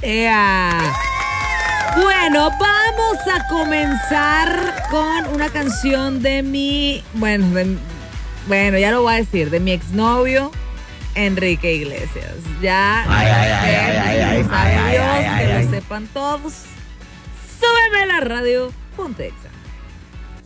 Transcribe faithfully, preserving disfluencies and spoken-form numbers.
Ea. Bueno, vamos a comenzar con una canción de mi, bueno, de, bueno, ya lo voy a decir, de mi exnovio Enrique Iglesias. Ya, ay, ay, ay, ay, ay, ay, Dios, ay, ay, que ay, lo ay. sepan todos. Súbeme la radio, ponte Exa.